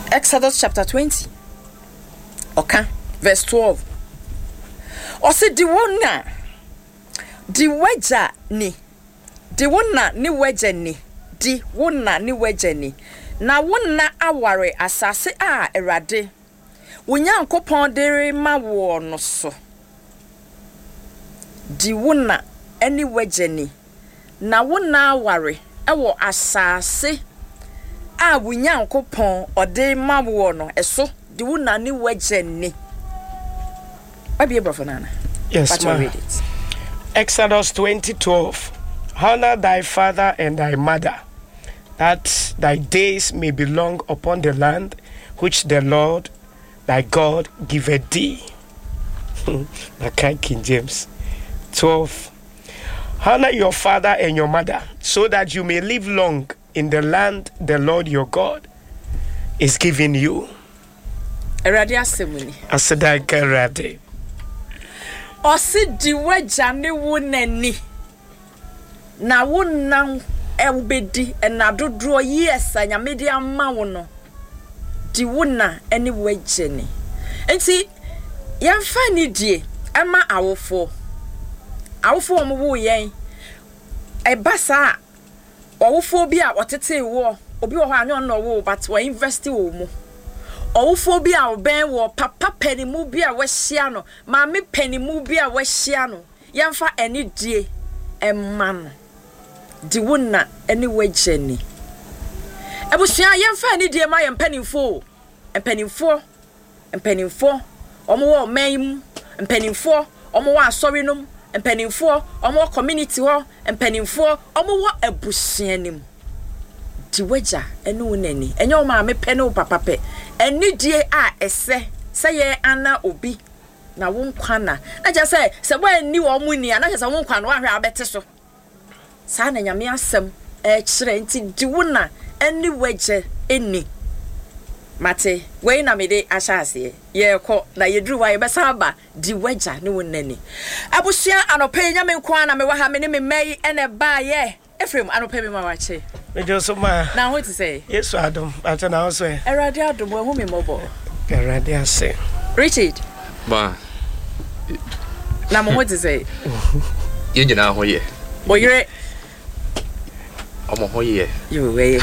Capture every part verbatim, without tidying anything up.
Exodus chapter twenty. Okay, verse twelve. Ose di wona di weja ni. Di wona ni weja ni. Di wona ni weja ni. Na wona aware asase a Erade. Onyankopon dere ma wo no so. Di wona ani weja ni. Na wona aware ewo asase a onyankopon ode ma wo no eso. Di wona ni weja ni. Abi Brofanana. Yes, ma. Read it. Exodus twenty twelve. Honor thy father and thy mother, that thy days may be long upon the land which the Lord thy God giveth thee. Okay, King James. twelve. Honor your father and your mother, so that you may live long in the land the Lord your God is giving you. Eradi asemuni. Asedaka eradi. Osi diwe jane wonani. Na wonnan ewbedi enadodro yes anya media ma wono. Di wona eni wejeni. Enti yemfa ni die ema awofo. Awofo omo wo yen. Ebasa awofo bi a otete wo obi wo anyo no wo but we invest wo mu. Awofo bi a oben wo papa penimu bi a wehia no maame penimu bi a wehia no yemfa eni die emma no. Di wona eni wejeni. Ebusua yemfa eni die ma yempanimfo empanimfo empanimfo omo wo manmu empanimfo omo wo asorinom empanimfo omo wo community ho empanimfo omo wo abusuanim. Di weja eni wonani enye o ma me pe ne papa pe eni die a ese se ye ana obi na wo nkwa na na je se se bo eni wo mu ni na je se wo nkwa na wa hwe abete so sa na nyame asem e kire nti di wona eni weje eni mate we na me de ashase ye ko na yedru wa ye besa ba di weja ne wonani abusua anope nyame nkwa na me wa ha me ne me mai ene ba ye Ephraim anope me ma wache me just ma na what to say yes adom ata na so e erade adom we hu me mobo erade ase Richard ba na mo what to say ye nyina ho ye oyire omo ho ye you we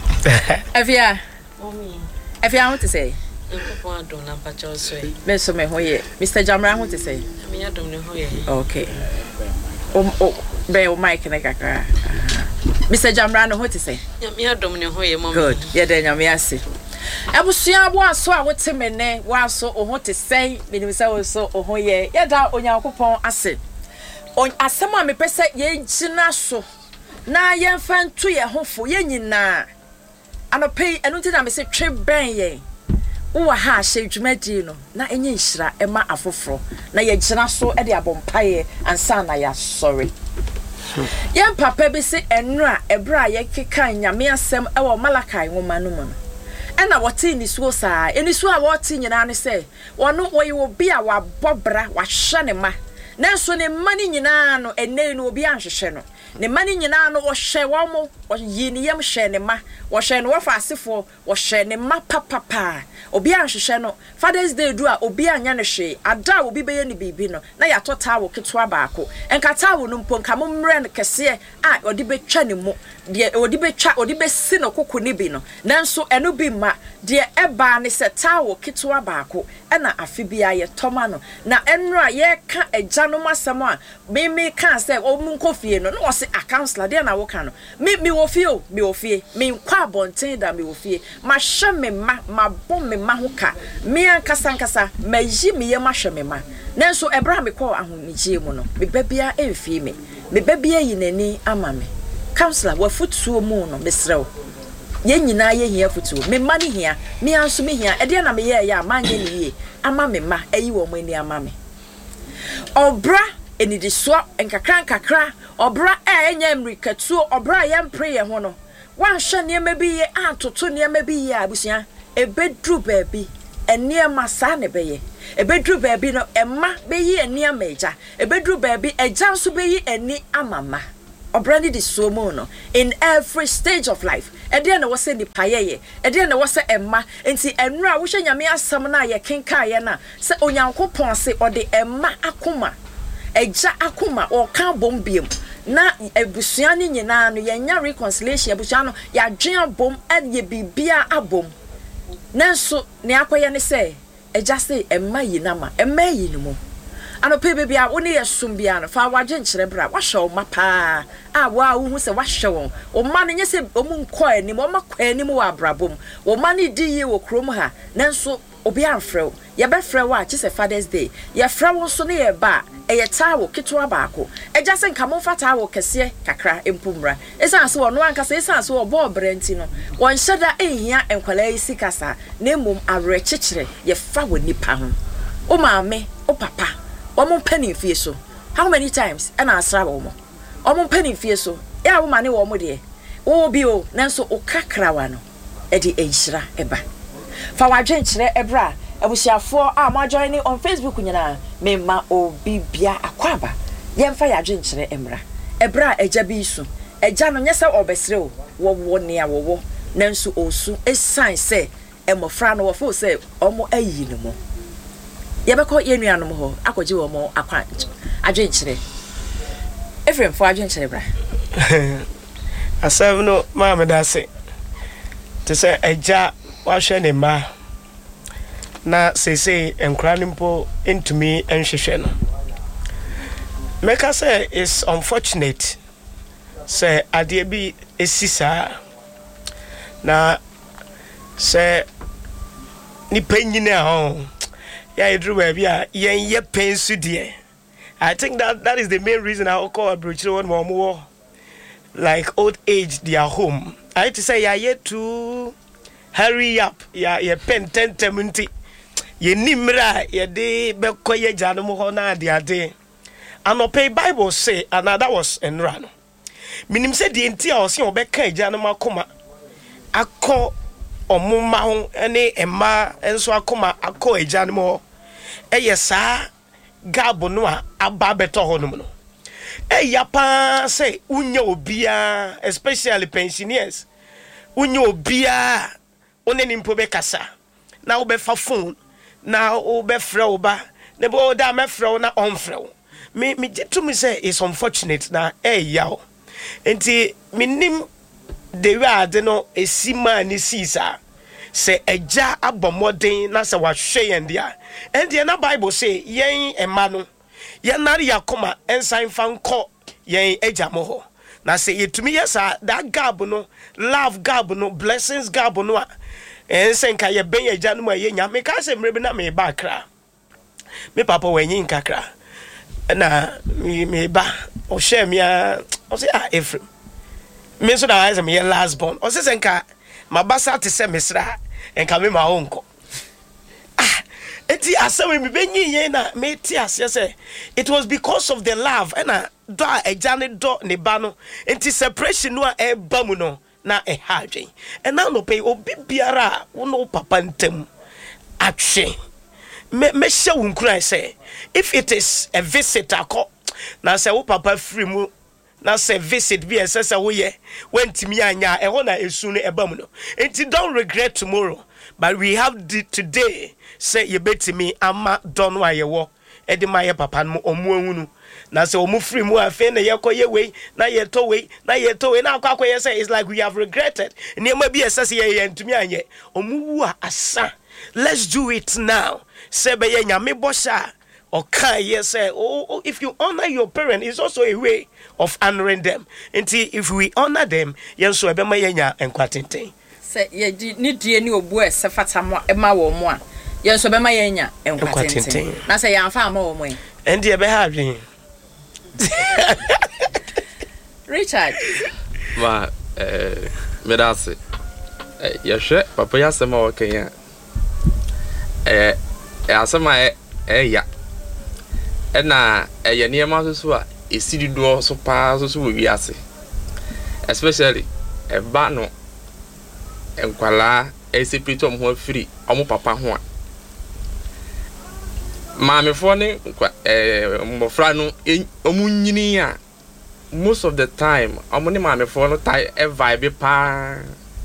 Efia omi Efia what to say nko adom na pacho so e me so me ho ye Mister Jamra what to say me adom ne ho ye okay um oh be o mic na kakra Mister Jamra no what to say me adom ne ho ye mom good ye de nyame ase abusua bo aso a wote mene wa so o ho te sei me nim se wo so o ho ye ye da onyankopon ase on asema me pese ye gina so na ye mfa ntu ye hofo ye nyina anope enu nti na me se twe ben ye wo ha hye dwumadi no na enye nhira ema afoforo na ye gina so e de abompaye ansa na ya sorry Yan papa bi se enra ebra ye keka nyame asem e wo Malakai nwoma no mu no e na wote ni suo saa eni suo a wote nyina ne se wono wo ye obi a wabobra wahwe ne ma nanso ne mani nyina no ene no obi anhwehwe no ne mani nyina no wo hwe wo mo wo yi ne yam hwe ne ma wo hwe no wo fa asefo wo hwe ne ma papapa obi anhwehwe no Father's Day do a obi anya ne hwe ada obi beye ne bibi no na ya tota wo keto baako enkata wo no mpo nka mo mre ne kese a odi betwa ne mu de odi betwa odi besi no kokko ne bi no nanso eno bi ma de eba ne se ta wo keto baako ena afi bia ye toma no na enra ye ka eja no masem a me me kan se o mu nkofie no no wo se counselor de na wo ka no me me wo fie o me wo fie me kwa abonten da me wo fie ma hwe me ma ma bom me ma ho ka me ankasa ankasa ma yi me ye ma hwe me ma nanso ebra me ko ahonigye mu no me babia emfie me me babia yi nani ama me counselor wa futuo mu no me srew ye nyina ye hia futuo me ma ni hia me anso me hia e de na me ye ya ma nye ni ye ama me ma ayi wo mo ani ama me obra enidi so enkakra nkakra obra e enya mrikatuo obra ye mpre ye ho no wan hwe ne ma bi ye atoto ne ma bi ye abusia ebedru baabi enia masa ne beye ebedru baabi no emma beyi enia meja ebedru baabi eja so beyi eni amama obra ni di so mo no in every stage of life ɛdeɛ na wɔsɛ nipa yɛyɛ ɛdeɛ na wɔsɛ ɛma enti ɛnura wo hwɛ nyame asɛm na yɛ kenka yɛ na sɛ onyankopɔn se ɔde ɛma akoma ɛgya akoma ɔka bom biem na ebusua ne nyinaa no yɛnya reconciliation ebusua no yɛadwen abom ɛyɛ bibia abom nanso ne akɔyɛ ne sɛ ɛgya se ɛma yi na ma ɛma yi no mu ano pe bibia wo ne yɛsum bia no fa wagye nkyerɛ bra wahwɛ wo ma paa a wa wo hu sɛ wahwɛ wo o ma no nyɛ sɛ omu nkɔ anim o ma kɔ anim wɔ abrabom o ma ne di yi wɔ krom ha nanso obi amfrɛ wo yɛbɛfrɛ wo a kyɛ sɛ Father's Day yɛfrɛ wo so ne yɛ ba ɛyɛ taa wo ketewa baako ɛgya sɛ nka mo fata wo kɛseɛ kakra empumra ɛsan so no ankasa ɛsan so wo bɔ brɛnti no wɔnhyɛ da ehia enkwala yi sikasa na emom awerɛ kyekyere yɛfa wo nipa ho o maame o papa omo penny fie so how many times ɛna asra wo mo omo penny fie so ya wo mane wo mo de wo bi o nanso o kakrawa no e de enhyira eba fa wadwen kyerɛ ebra abusiafo a mo join on Facebook nyina me ma obi bia akwaba yemfa yadwen kyerɛ emra ebra agya bi su agya no nyɛ sɛ obesre wo wo wo ne a wo wo nanso osu esan sɛ emofra no wo fo sɛ omo ayi no mo yebeko yenuanom ho akogye wo mo akwa adwen kyerɛ Ephraim fo adwen kyerɛ bra asɛm no ma me da se te sɛ agya wahwɛ ne ma na sese enkra nimpo ntumi enhwehwɛ no meka sɛ is unfortunate sɛ ade bi esisa na sɛ ni penyina ho ya idru ba bia yen ye pensu de I think that that is the main reason I call abrochire one more more like old age their home I to say ya yet to hurry up ya ye pen ten temunti ye nimra ye de be koye janom ho na de ade anope Bible say and that was enra no minim say de enti a o se obeka janom akoma akọ omuma ho ene emma enso akoma akọ ejanom ho eye saa gabo no a aba beto ho no no eya pa say unya obia especially pensioners unya obia oneni mpo be kasa na wo be fa phone na wo be frɛ wo ba ne bo da me frɛ wo na on frɛ wo me me to me say it's unfortunate na eya ho enti minim de wa de no esima ni sisa se eja abomoden na se wahwe yen dia ende na Bible say yen ema no yen nare yakoma ensan fanko yen eja mo ho na se yetumi yesa that gab no love gab no blessings gab no ensen ka ye ben eja no ma ye nya me ka se mrebi na me ba kra me papa wanyin kakra na me me ba o share me o say ah Ephraim me so that I am your last born o say senka mabasa te se mesra enka me ma onko ah enti asem me benyi yen na me ti ase say it was because of the love and a do ejane do ne ba no enti separation no e ba mu no na e hadwen and now no pay obi biara wo no papa ntem atwe me me hye wo nkura say if it is a visitor ko na say wo papa free mu na say visit be esesa wo ye wentimi anya e ho na esu no eba mu no enti don't regret tomorrow but we have the today say ye betimi ama don wa ye wo e de ma ye papa no omu ahunu na say omu free mu afi na ye koye we na ye to we na ye to we na akwa koye say it's like we have regretted niam bi esesa ye ye ntumi anye omu wu asa let's do it now say be ye nyame bosha okay yes say oh, oh if you honor your parents it's also a way of honoring them until if we honor them yenso ebema yenya enkwatenten say ye ni die ni obu e se fata mo e ma wo mo a yenso ebema yenya enkwatenten na say yan fa ma wo mo and e be ha adwen Richard ma eh me da se eh ye hwe papa ya se ma wo kan ya eh e asema e eh ya ena eye niema so so a esidi do so pa so so wi ase especially e ba no enkwala esipito mo afiri omo papa ho a maame fo ne eh mo fra no omu nyini a most of the time omo ne maame fo no tai e vibe pa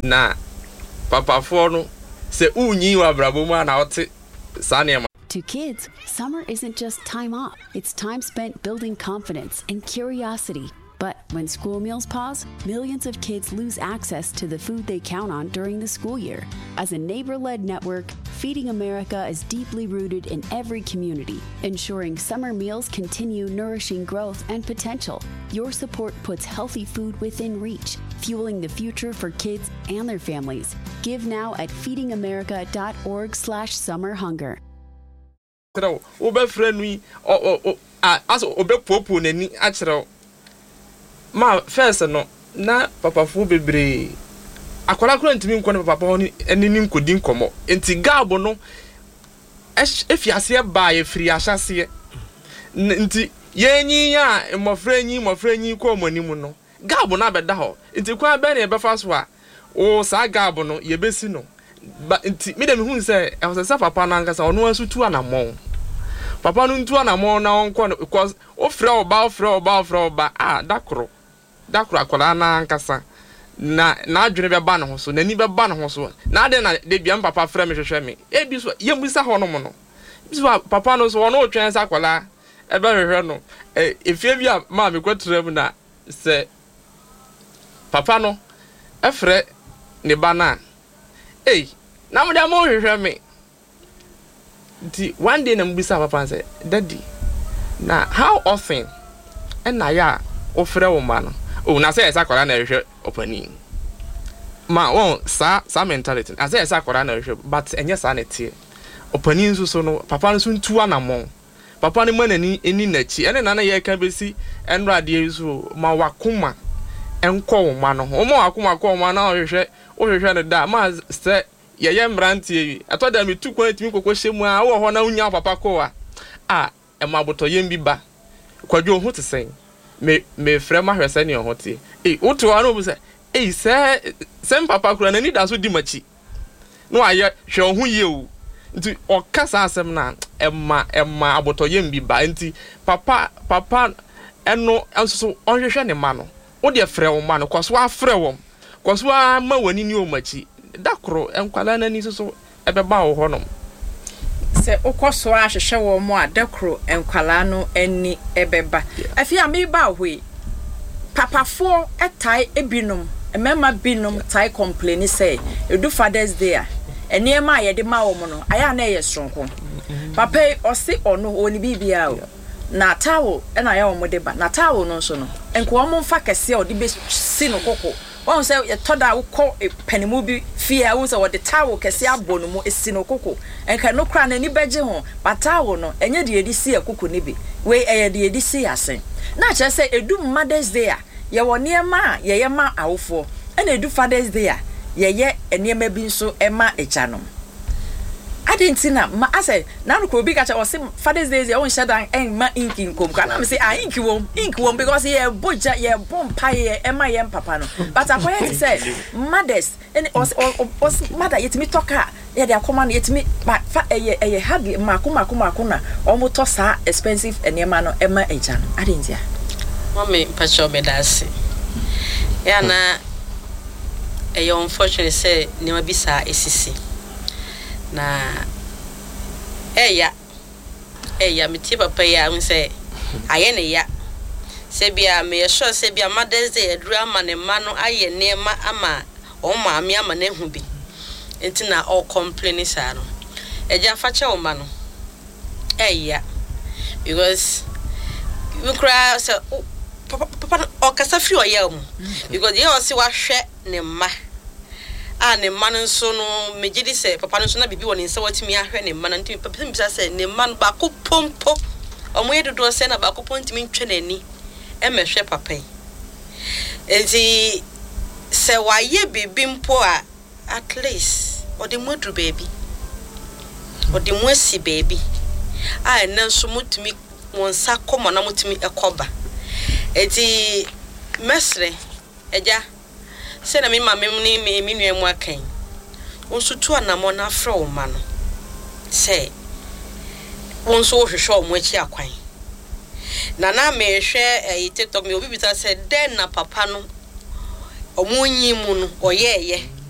na papa for no se unyi wa brabo mu na wote sane. To kids, summer isn't just time off. It's time spent building confidence and curiosity. But when school meals pause, millions of kids lose access to the food they count on during the school year. As a neighbor-led network, Feeding America is deeply rooted in every community, ensuring summer meals continue nourishing growth and potential. Your support puts healthy food within reach, fueling the future for kids and their families. Give now at feeding america dot org slash summer hunger. Obe friendly o o as obe popo nani achiro ma first no na papa fu bebre akwara kura ntimi nko ne papa honi enini nkodi nkomo enti gabo no efiase ba ye firi ahase enti yenyi ya mofrenyi mofrenyi ko omanimu no gabo na beda ho enti kwa be ne befa so a o sa gabo no ye besi no enti me dem hu se e was se papa na nkasa ono asutu anamon papa no ntu anamon na onko no because o frɛ oba o frɛ oba o frɛ oba ah dakro dakro akwara na nkasa na na adwene be ba no ho so nani be ba no ho so na ade na de bia papa frɛ me hwehwɛ me e bi so ye mbisa ho no mo no bi so papa no so ono otwen sa akwara e be hwehwɛ no e efie bi a ma me kwatrem na se papa no e frɛ ne ba na eh na mo da mo hwehwɛ me di one day na mbisa papa say daddy na how often and na ya ofre wo ma no o na say esa kwara na hwehwɛ opani ma won sa sa mentality as esa kwara na hwehwɛ but enye sa na tie opani nso so no papa no so ntu anamon papa no manani eni nachi ene na na ye ka besi enrade so ma wakoma enko wo ma no o ma wakoma ko ma na hwehwɛ o hwehwɛ ne da ma se ye ye mrantie atoda me tu kwa timi kokko hyemu a wo ho na unya papa ko a a e ma boto yem bi ba kwadwo ho te sen me me frɛ ma hwɛsɛ ne ho te eh woto a no bu se eh se sem papa kura na ni da so di machi no aye hwɛ ho ye o nti okasa asɛm na e ma e ma aboto yem bi ba nti papa papa eno enso so ɔhwehwɛ ne ma no wo de frɛ wo ma no kwaso afrɛ wo kwaso ma wani ni o machi dakro enkwala na ni so ebe ba wo honom se okoso a hwehwe wo mo a dakro enkwala no ani ebeba afi a me ba hwe papafo etai ebinom emema binom tai complain say edu Father's Day a enema a ye de ma wo mo no aya na ye stronko papa osi ono oni bibia o na tawo e na ya wo mo de ba na tawo no so no enko wo mo mfa kese o de be si no koko won say ye toda wo ko panimu bi fia wo say wo de tawo kese abonu mu esi no koko enka no kra na ni beje ho batawo no enye de edi si akoko ne bi we eye de edi si asen na che say edu Mother's Day a ye wo niema ye ye ma awofo e na edu Father's Day a ye ye eniema bi nso e ma echanom adentina ma ase na no ko bi ka che o say Father's Day ye won shedan en ma inki nkom ka na me say ah inki wom inki wom because ye boja ye bompa ye e ma ye papa no but akoya ti say mothers and os os mother yetimi toka ye de akoma no yetimi ba fa eye eye hardly makoma makoma akona o mo to sa expensive eniema no e ma eja no adentia mama pacho medase ya na e yo unfortunately say ni ma bisa esisi na eya eya meti papa ya unse aye ne ya se bia me sure se bia Mother's Day aduru ama ne ma no aye nema ama o ma me ama ne hu bi enti na all complain sa no eja fa che o ma no eya because we cry so papa papa o kasa free o ya mu because ye o se wa hwe ne ma a ne man nso no megidi se papa nso na bibi woni nse watimi ahwe ne man ntimi papa mbisa se ne man ba ko pompo omo yedodo se na ba ko pontimi ntwe nani e mehwe papa enti se waye bibi mpo a at least odi modru baby odi mwesi baby a ena nso mutimi wonsa komo na mutimi ekoba enti mesre eja se na me ma me ni me me nua mu akan wonso tu anamo na afra wo ma no se wonso wo hwehwe wo mu achi akwan na na me hwe eh TikTok me obi bita se den na papa no omunyi mu no oyeye